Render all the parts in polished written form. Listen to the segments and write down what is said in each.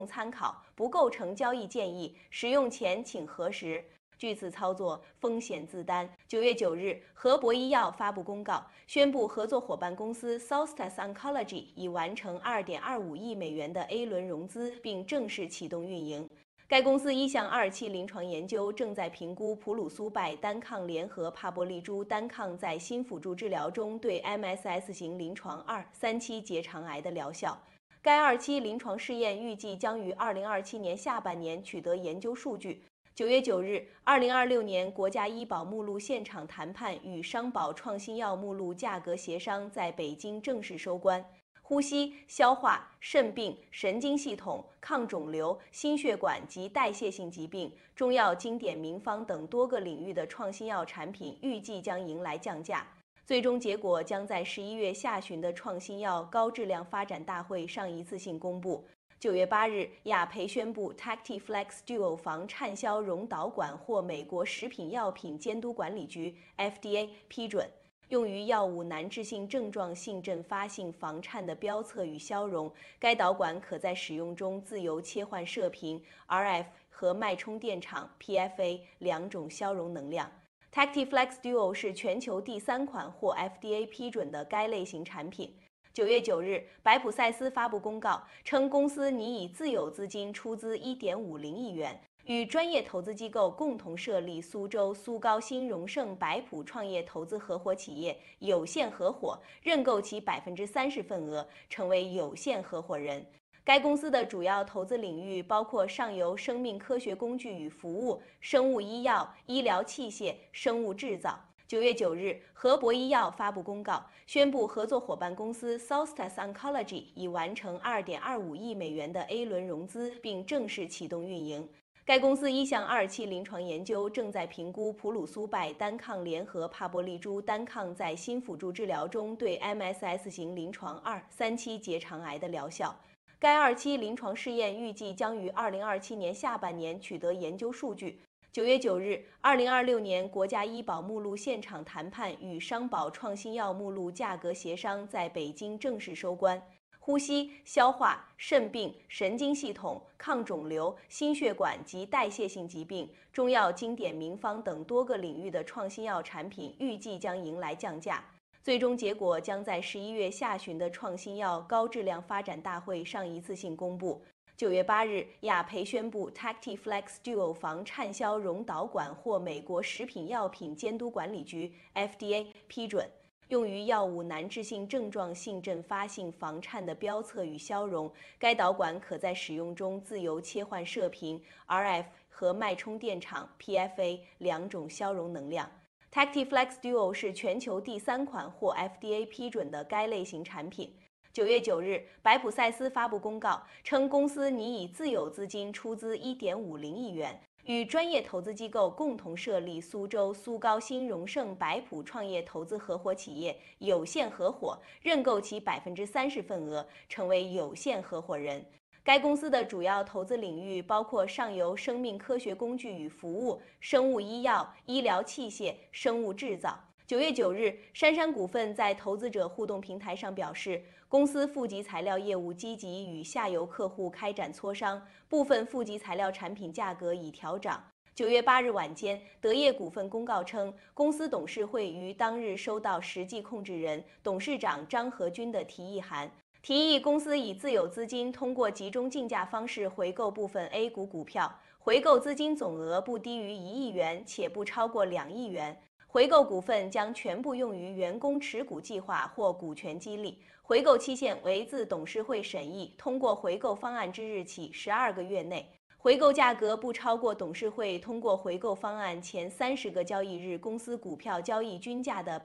参考，不构成交易建议，使用前请核实。据此操作，风险自担。9月9日，和博医药发布公告，宣布合作伙伴公司 Solstice Oncology 已完成2.25亿美元的 A 轮融资，并正式启动运营。该公司一项2期临床研究正在评估普鲁苏拜单抗联合帕波利珠单抗在新辅助治疗中对 MSS 型临床2、3期结肠癌的疗效。该2期临床试验预计将于2027年下半年取得研究数据。9月9日，2026年国家医保目录现场谈判与商保创新药目录价格协商在北京正式收官。呼吸、消化、肾病、神经系统、抗肿瘤、心血管及代谢性疾病、中药经典名方等多个领域的创新药产品预计将迎来降价。最终结果将在11月下旬的创新药高质量发展大会上一次性公布。9月8日，雅培宣布 TactiFlex Duo 防畅销溶导管获美国食品药品监督管理局 FDA 批准。用于药物难治性症状性阵发性房颤的标测与消融，该导管可在使用中自由切换射频 RF 和脉冲电场 PFA 两种消融能量。TactiFlex Duo 是全球第3款获 FDA 批准的该类型产品。9月9日，白普赛斯发布公告称，公司拟以自有资金出资1.50亿元。与专业投资机构共同设立苏州苏高新荣盛白普创业投资合伙企业有限合伙，认购其30%份额，成为有限合伙人。该公司的主要投资领域包括上游生命科学工具与服务、生物医药、医疗器械、生物制造。9月9日，和博医药发布公告，宣布合作伙伴公司 Solstice Oncology 已完成2.25亿美元的 A 轮融资，并正式启动运营。该公司一项2期临床研究正在评估普鲁苏拜单抗联合帕波利珠单抗在新辅助治疗中对 MSS 型临床2、3期结肠癌的疗效。该2期临床试验预计将于2027年下半年取得研究数据。9月9日，2026年国家医保目录现场谈判与商保创新药目录价格协商在北京正式收官。呼吸、消化、肾病、神经系统、抗肿瘤、心血管及代谢性疾病、中药经典名方等多个领域的创新药产品预计将迎来降价。最终结果将在11月下旬的创新药高质量发展大会上一次性公布。9月8日，雅培宣布 TactiFlex Duo 防畅销溶导管获美国食品药品监督管理局 FDA 批准。用于药物难治性症状性阵发性房颤的标测与消融，该导管可在使用中自由切换射频 RF 和脉冲电场 PFA 两种消融能量。TactiFlex Duo 是全球第3款获 FDA 批准的该类型产品。9月9日，白普赛斯发布公告称，公司拟以自有资金出资1.50亿元。与专业投资机构共同设立苏州苏高新荣盛白普创业投资合伙企业有限合伙，认购其30%份额，成为有限合伙人。该公司的主要投资领域包括上游生命科学工具与服务、生物医药、医疗器械、生物制造。9月9日，杉杉股份在投资者互动平台上表示，公司负极材料业务积极与下游客户开展磋商，部分负极材料产品价格已调涨。9月8日晚间，德业股份公告称，公司董事会于当日收到实际控制人、董事长张和军的提议函，提议公司以自有资金通过集中竞价方式回购部分 A 股股票，回购资金总额不低于1亿元，且不超过2亿元。回购股份将全部用于员工持股计划或股权激励，回购期限为自董事会审议通过回购方案之日起12个月内，回购价格不超过董事会通过回购方案前30个交易日公司股票交易均价的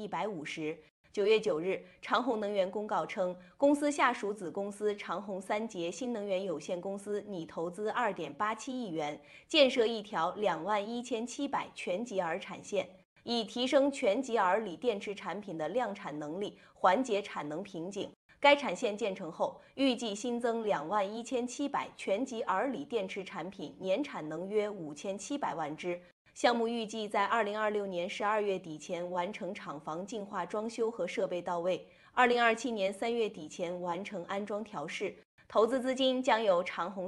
150%。9月9日，长虹能源公告称，公司下属子公司长虹三杰新能源有限公司拟投资2.87亿元，建设一条21700全吉尔产线，以提升全吉尔锂电池产品的量产能力，缓解产能瓶颈。该产线建成后，预计新增21700全吉尔锂电池产品，年产能约5700万只。项目预计在2026年12月底前完成厂房净化装修和设备到位，2027年3月底前完成安装调试。 投资资金将由长虹